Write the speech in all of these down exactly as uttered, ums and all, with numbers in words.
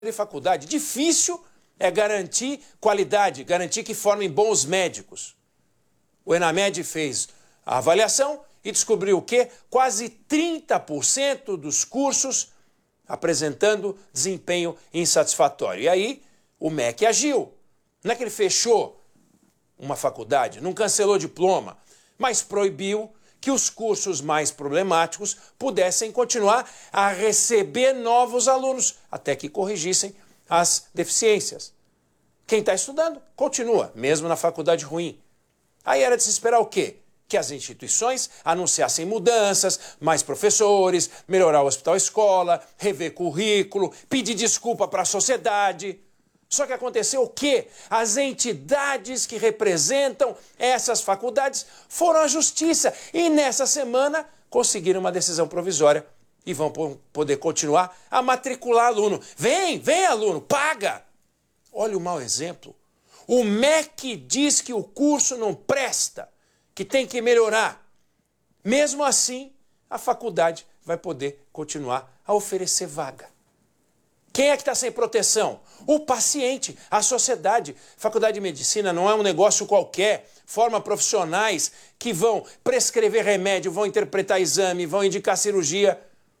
de faculdade. Difícil é garantir qualidade, garantir que formem bons médicos. O Enamed fez a avaliação e descobriu o quê? Quase trinta por cento dos cursos apresentando desempenho insatisfatório. E aí o M E C agiu. Não é que ele fechou uma faculdade, não cancelou diploma, mas proibiu que os cursos mais problemáticos pudessem continuar a receber novos alunos, até que corrigissem as deficiências. Quem está estudando, continua, mesmo na faculdade ruim. Aí era de se esperar o quê? Que as instituições anunciassem mudanças, mais professores, melhorar o hospital-escola, rever currículo, pedir desculpa para a sociedade. Só que aconteceu o quê? As entidades que representam essas faculdades foram à justiça e nessa semana conseguiram uma decisão provisória e vão poder continuar a matricular aluno. Vem, vem aluno, paga! Olha o mau exemplo. O M E C diz que o curso não presta, que tem que melhorar. Mesmo assim, a faculdade vai poder continuar a oferecer vaga. Quem é que está sem proteção? O paciente, a sociedade. Faculdade de Medicina não é um negócio qualquer. Forma profissionais que vão prescrever remédio, vão interpretar exame, vão indicar cirurgia.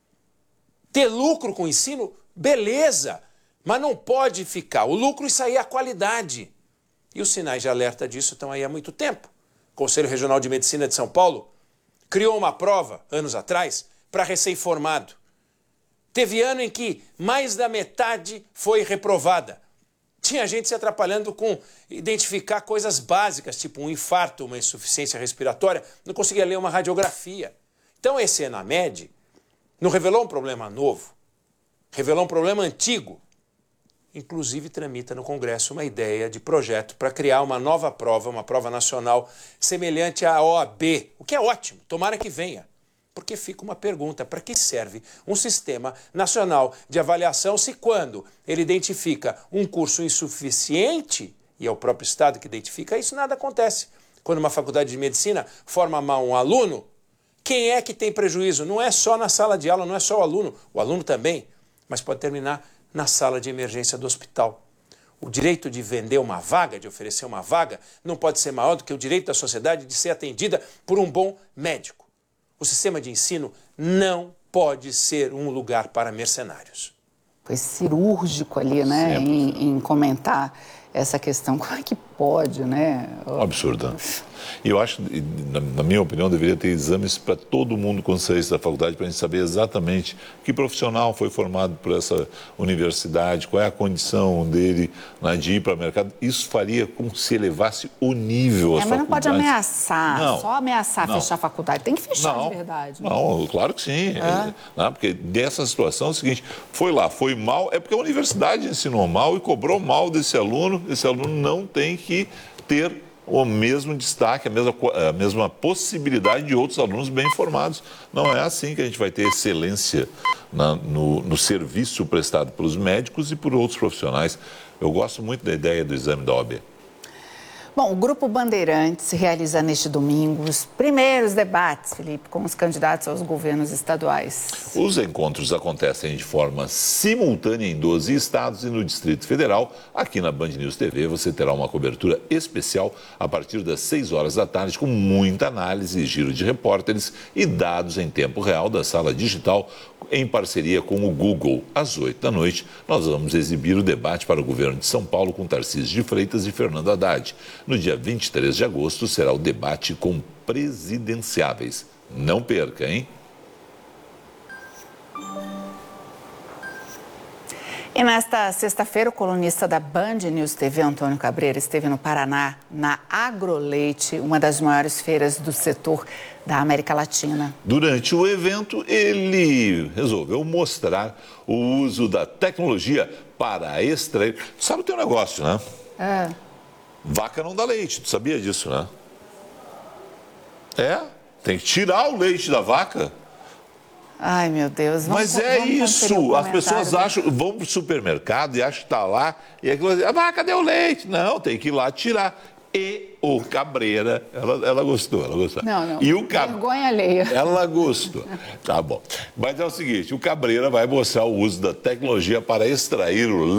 Ter lucro com o ensino? Beleza, mas não pode ficar. O lucro, isso aí é a qualidade. E os sinais de alerta disso estão aí há muito tempo. O Conselho Regional de Medicina de São Paulo criou uma prova, anos atrás, para recém-formado. Teve ano em que mais da metade foi reprovada. Tinha gente se atrapalhando com identificar coisas básicas, tipo um infarto, uma insuficiência respiratória, não conseguia ler uma radiografia. Então esse Enamed não revelou um problema novo, revelou um problema antigo. Inclusive tramita no Congresso uma ideia de projeto para criar uma nova prova, uma prova nacional semelhante à O A B, o que é ótimo, tomara que venha. Porque fica uma pergunta, para que serve um sistema nacional de avaliação se quando ele identifica um curso insuficiente, e é o próprio Estado que identifica isso, nada acontece. Quando uma faculdade de medicina forma mal um aluno, quem é que tem prejuízo? Não é só na sala de aula, não é só o aluno, o aluno também, mas pode terminar na sala de emergência do hospital. O direito de vender uma vaga, de oferecer uma vaga, não pode ser maior do que o direito da sociedade de ser atendida por um bom médico. O sistema de ensino não pode ser um lugar para mercenários. Foi cirúrgico ali, né, em, em comentar essa questão. Como é que pode, né? Um absurdo. E eu acho, na minha opinião, deveria ter exames para todo mundo quando saísse da faculdade, para a gente saber exatamente que profissional foi formado por essa universidade, qual é a condição dele, né, de ir para o mercado. Isso faria com se elevasse o nível às é, mas não faculdades. pode ameaçar, não, só ameaçar não. fechar a faculdade. Tem que fechar não, de verdade. Não, claro que sim. É. Né, porque dessa situação é o seguinte, foi lá, foi mal, é porque a universidade ensinou mal e cobrou mal desse aluno, esse aluno não tem que ter o mesmo destaque, a mesma, a mesma possibilidade de outros alunos bem formados. Não é assim que a gente vai ter excelência na, no, no serviço prestado pelos médicos e por outros profissionais. Eu gosto muito da ideia do exame da O A B. Bom, o Grupo Bandeirantes realiza neste domingo os primeiros debates, Felipe, com os candidatos aos governos estaduais. Os encontros acontecem de forma simultânea em doze estados e no Distrito Federal. Aqui na Band News T V você terá uma cobertura especial a partir das seis horas da tarde, com muita análise, giro de repórteres e dados em tempo real da sala digital, em parceria com o Google. Às oito da noite, nós vamos exibir o debate para o governo de São Paulo com Tarcísio de Freitas e Fernando Haddad. No dia vinte e três de agosto será o debate com presidenciáveis. Não perca, hein? E nesta sexta-feira, o colunista da Band News T V, Antônio Cabreira, esteve no Paraná, na Agroleite, uma das maiores feiras do setor da América Latina. Durante o evento, ele resolveu mostrar o uso da tecnologia para extrair... Sabe o teu negócio, né? É. Vaca não dá leite, tu sabia disso, né? É, tem que tirar o leite da vaca. Ai, meu Deus. Vamos, Mas é vamos isso, as pessoas acham, vão para o supermercado e acham que está lá, e aquilo, ah, cadê o leite? Não, tem que ir lá tirar. e o Cabreira, ela, ela gostou, ela gostou. Não, não, e o Cab... vergonha alheia. Ela gostou. Tá bom. Mas é o seguinte, o Cabreira vai mostrar o uso da tecnologia para extrair o